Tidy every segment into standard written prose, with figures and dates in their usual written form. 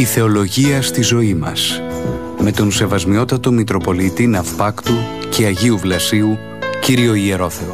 Η θεολογία στη ζωή μας, με τον Σεβασμιότατο Μητροπολίτη Ναυπάκτου και Αγίου Βλασίου, Κύριο Ιερόθεο.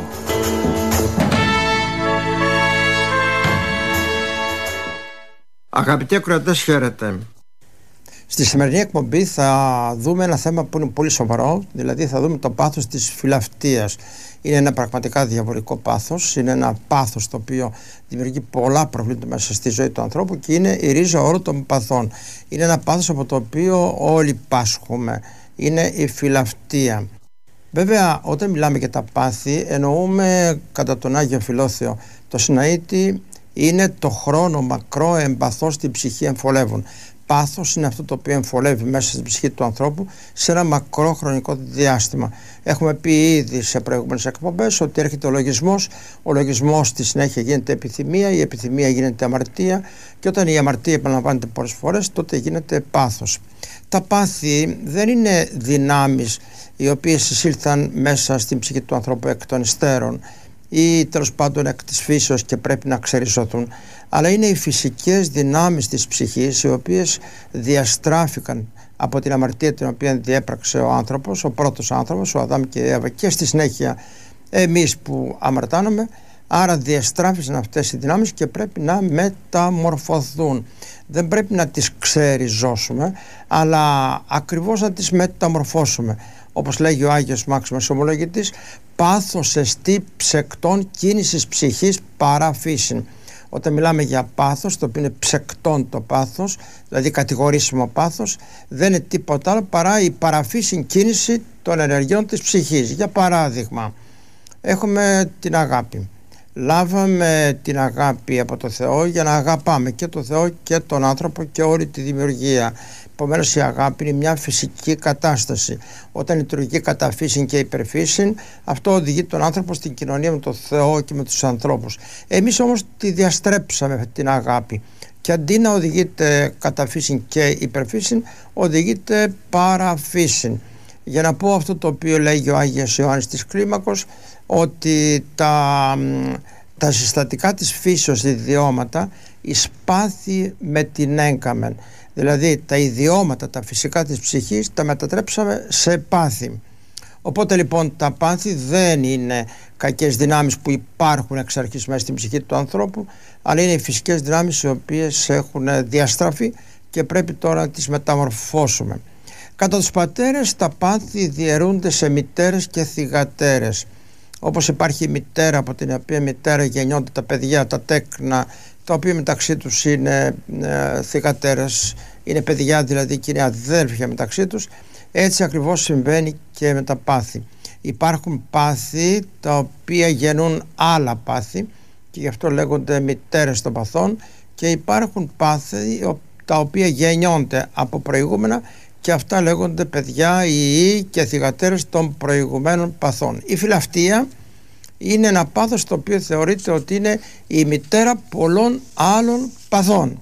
Αγαπητοί ακροατές, χαίρετε. Στη σημερινή εκπομπή θα δούμε ένα θέμα που είναι πολύ σοβαρό, δηλαδή θα δούμε το πάθος της φιλαυτίας. Είναι ένα πραγματικά διαβολικό πάθος, είναι ένα πάθος το οποίο δημιουργεί πολλά προβλήματα μέσα στη ζωή του ανθρώπου και είναι η ρίζα όλων των παθών. Είναι ένα πάθος από το οποίο όλοι πάσχουμε, είναι η φιλαυτία. Βέβαια, όταν μιλάμε για τα πάθη, εννοούμε κατά τον Άγιο Φιλόθεο το Συναήτη είναι το χρόνο μακρό εμπαθώς στην ψυχή εμφολεύουν. Πάθος είναι αυτό το οποίο εμφολεύει μέσα στην ψυχή του ανθρώπου σε ένα μακρό χρονικό διάστημα. Έχουμε πει ήδη σε προηγούμενες εκπομπές ότι έρχεται ο λογισμός στη συνέχεια γίνεται επιθυμία, η επιθυμία γίνεται αμαρτία και όταν η αμαρτία επαναλαμβάνεται πολλές φορές τότε γίνεται πάθος. Τα πάθη δεν είναι δυνάμεις οι οποίες εισήλθαν μέσα στην ψυχή του ανθρώπου εκ των υστέρων ή τέλος πάντων εκ της φύσεως και πρέπει να ξεριζωθούν, αλλά είναι οι φυσικές δυνάμεις της ψυχής οι οποίες διαστράφηκαν από την αμαρτία την οποία διέπραξε ο άνθρωπος, ο πρώτος άνθρωπος, ο Αδάμ και η Εύα και στη συνέχεια εμείς που αμαρτάνομαι. Άρα διαστράφησαν αυτές οι δυνάμεις και πρέπει να μεταμορφωθούν. Δεν πρέπει να τις ξεριζώσουμε, αλλά ακριβώς να τις μεταμορφώσουμε. Όπως λέγει ο Άγιος Μάξιμος Ομολογητής, πάθος εστί ψεκτών κίνησης ψυχής παρά φύσιν. Όταν μιλάμε για πάθος, το οποίο είναι ψεκτών το πάθος, δηλαδή κατηγορήσιμο πάθος, δεν είναι τίποτα άλλο παρά η παραφύσιν κίνηση των ενεργειών της ψυχής. Για παράδειγμα, έχουμε την αγάπη. Λάβαμε την αγάπη από το Θεό για να αγαπάμε και το Θεό και τον άνθρωπο και όλη τη δημιουργία. Επομένως η αγάπη είναι μια φυσική κατάσταση. Όταν λειτουργεί κατά φύσιν και υπερφύσιν, αυτό οδηγεί τον άνθρωπο στην κοινωνία με τον Θεό και με τους ανθρώπους. Εμείς όμως τη διαστρέψαμε την αγάπη και αντί να οδηγείται κατά φύσιν και υπερφύσιν, οδηγείται παραφύσιν. Για να πω αυτό το οποίο λέγει ο Άγιος Ιωάννης της Κλίμακος, ότι τα συστατικά της φύσεως ιδιώματα εισπάθη με την έγκαμεν. Δηλαδή τα ιδιώματα, τα φυσικά της ψυχής τα μετατρέψαμε σε πάθη. Οπότε λοιπόν τα πάθη δεν είναι κακές δυνάμεις που υπάρχουν εξ αρχής μέσα στην ψυχή του ανθρώπου, αλλά είναι οι φυσικές δυνάμεις οι οποίες έχουν διαστραφεί και πρέπει τώρα να τις μεταμορφώσουμε. Κατά τους πατέρες τα πάθη διαιρούνται σε μητέρες και θυγατέρες. Όπως υπάρχει η μητέρα από την οποία μητέρα γεννιόνται τα παιδιά, τα τέκνα, τα οποία μεταξύ τους είναι θυγατέρες, είναι παιδιά δηλαδή και είναι αδέρφια μεταξύ τους, έτσι ακριβώς συμβαίνει και με τα πάθη. Υπάρχουν πάθη τα οποία γεννούν άλλα πάθη και γι' αυτό λέγονται μητέρες των παθών, και υπάρχουν πάθη τα οποία γεννιόνται από προηγούμενα και αυτά λέγονται παιδιά ή και θυγατέρες των προηγουμένων παθών. Η φιλαυτία είναι ένα πάθος το οποίο θεωρείται ότι είναι η μητέρα πολλών άλλων παθών.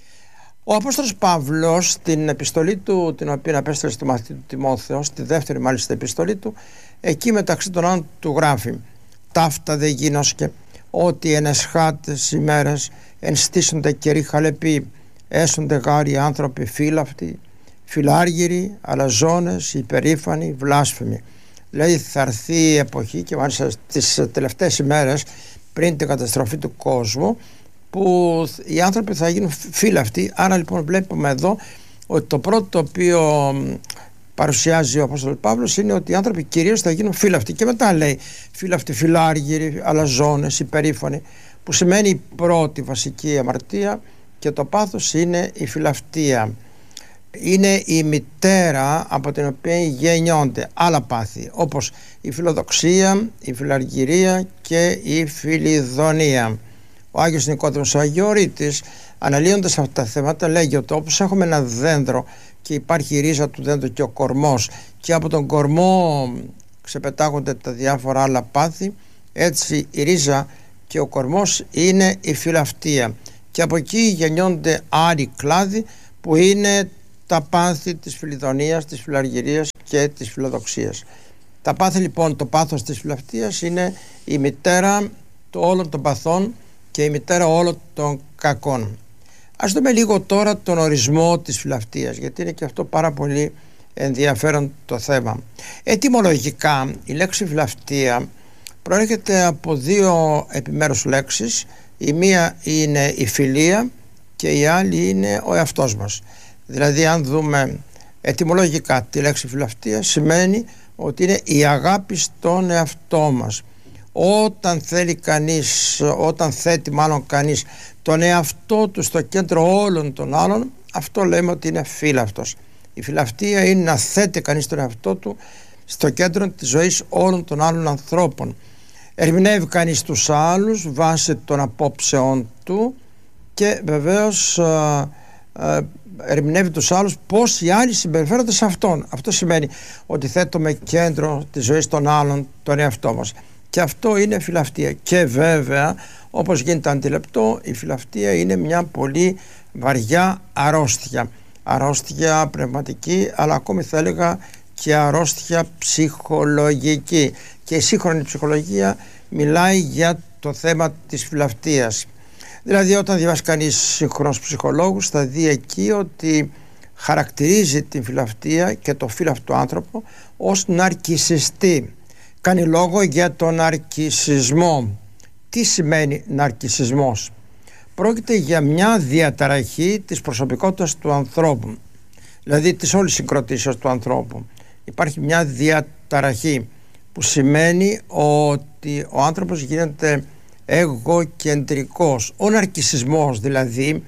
Ο Απόστολος Παύλος στην επιστολή του, την οποία απέστειλε στο μαθητή του Τιμόθεο, στη δεύτερη μάλιστα επιστολή του, εκεί μεταξύ των άλλων του γράφει: «Ταύτα δε γίνωσκε ότι εν εσχάτες ημέρες ενστήσονται καιροί χαλεποί, έσονται γάροι άνθρωποι φύλαυτοι, φιλάργυροι, αλαζόνες, υπερήφανοι, βλάσφημοι». Δηλαδή θα έρθει η εποχή, και μάλιστα τις τελευταίες ημέρες πριν την καταστροφή του κόσμου, που οι άνθρωποι θα γίνουν φύλαυτοι. Άρα λοιπόν βλέπουμε εδώ ότι το πρώτο το οποίο παρουσιάζει ο Απόστολος Παύλος είναι ότι οι άνθρωποι κυρίως θα γίνουν φύλαυτοι, και μετά λέει φύλαυτοι, φιλάργυροι, αλαζόνες, υπερήφανοι, που σημαίνει η πρώτη βασική αμαρτία, και το πάθος είναι η φιλαυτία. Είναι η μητέρα από την οποία γεννιόνται άλλα πάθη, όπως η φιλοδοξία, η φιλαργυρία και η φιλιδονία. Ο Άγιος Νικόδημος ο Αγιορείτης, αναλύοντας αυτά τα θέματα, λέγει ότι όπως έχουμε ένα δέντρο και υπάρχει η ρίζα του δέντρου και ο κορμός, και από τον κορμό ξεπετάγονται τα διάφορα άλλα πάθη, έτσι η ρίζα και ο κορμός είναι η φιλαυτία, και από εκεί γεννιόνται άλλοι κλάδοι που είναι τα πάθη της φιλιδονίας, της φιλαργυρίας και της φιλοδοξίας. Τα πάθη λοιπόν, το πάθος της φιλαυτίας είναι η μητέρα όλων των παθών και η μητέρα όλων των κακών. Ας δούμε λίγο τώρα τον ορισμό της φιλαυτίας, γιατί είναι και αυτό πάρα πολύ ενδιαφέρον το θέμα. Ετυμολογικά η λέξη φιλαυτία προέρχεται από δύο επιμέρους λέξεις. Η μία είναι η φιλία και η άλλη είναι ο εαυτός μας. Δηλαδή, αν δούμε ετυμολογικά τη λέξη φιλαυτία, σημαίνει ότι είναι η αγάπη στον εαυτό μας. Όταν θέτει κανείς τον εαυτό του στο κέντρο όλων των άλλων, αυτό λέμε ότι είναι φίλαυτος. Η φιλαυτία είναι να θέτει κανείς τον εαυτό του στο κέντρο της ζωής όλων των άλλων ανθρώπων. Ερμηνεύει κανείς τους άλλους βάσει των απόψεών του και βεβαίως ερμηνεύει τους άλλους πώς οι άλλοι συμπεριφέρονται σε αυτόν. Αυτό σημαίνει ότι θέτουμε κέντρο της ζωής των άλλων τον εαυτό μας. Και αυτό είναι φιλαυτία. Και βέβαια, όπως γίνεται αντιληπτό, η φιλαυτία είναι μια πολύ βαριά αρρώστια. Αρρώστια πνευματική, αλλά ακόμη θα έλεγα και αρρώστια ψυχολογική. Και η σύγχρονη ψυχολογία μιλάει για το θέμα της φιλαυτίας. Δηλαδή, όταν διαβάσει κανείς σύγχρονους ψυχολόγους, θα δει εκεί ότι χαρακτηρίζει την φιλαυτία και το φίλαυτο άνθρωπο ως ναρκισσιστή. Κάνει λόγο για τον ναρκισσισμό. Τι σημαίνει ναρκισσισμός? Πρόκειται για μια διαταραχή της προσωπικότητας του ανθρώπου, δηλαδή της όλης συγκροτήσεως του ανθρώπου. Υπάρχει μια διαταραχή που σημαίνει ότι ο άνθρωπος γίνεται εγωκεντρικός. Ο ναρκισσισμός δηλαδή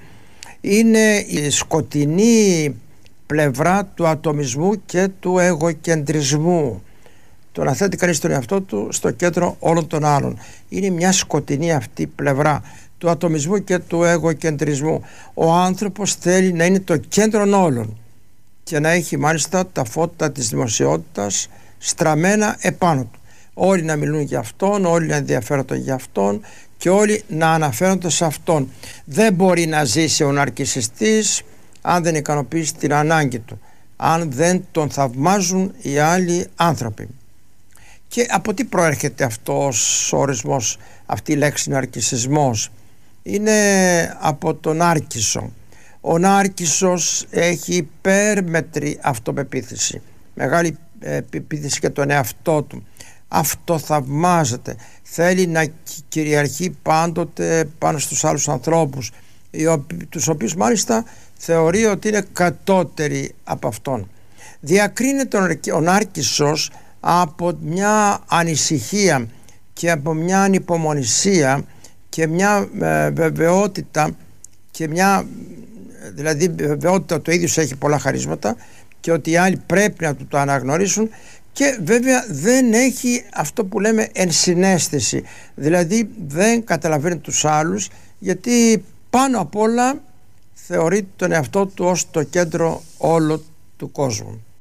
είναι η σκοτεινή πλευρά του ατομισμού και του εγωκεντρισμού. Το να θέτει κανείς τον εαυτό του στο κέντρο όλων των άλλων. Είναι μια σκοτεινή αυτή πλευρά του ατομισμού και του εγωκεντρισμού. Ο άνθρωπος θέλει να είναι το κέντρο όλων και να έχει μάλιστα τα φώτα της δημοσιότητας στραμμένα επάνω του. Όλοι να μιλούν για αυτόν, όλοι να ενδιαφέρονται για αυτόν και όλοι να αναφέρονται σε αυτόν. Δεν μπορεί να ζήσει ο ναρκισσιστής αν δεν ικανοποιήσει την ανάγκη του, αν δεν τον θαυμάζουν οι άλλοι άνθρωποι. Και από τι προέρχεται αυτός ο ορισμός, αυτή η λέξη ναρκισσισμός? Είναι από τον Νάρκισσο. Ο Νάρκισσος έχει υπέρμετρη αυτοπεποίθηση, μεγάλη πεποίθηση για τον εαυτό του. Αυτοθαυμάζεται, θέλει να κυριαρχεί πάντοτε πάνω στους άλλους ανθρώπους, τους οποίους μάλιστα θεωρεί ότι είναι κατώτεροι από αυτόν. Διακρίνεται ο Νάρκισσος από μια ανησυχία και από μια ανυπομονησία και μια βεβαιότητα, και μια δηλαδή βεβαιότητα ότι ο ίδιος έχει πολλά χαρίσματα και ότι οι άλλοι πρέπει να του το αναγνωρίσουν, και βέβαια δεν έχει αυτό που λέμε ενσυναίσθηση, δηλαδή δεν καταλαβαίνει τους άλλους, γιατί πάνω απ' όλα θεωρεί τον εαυτό του ως το κέντρο όλο του κόσμου.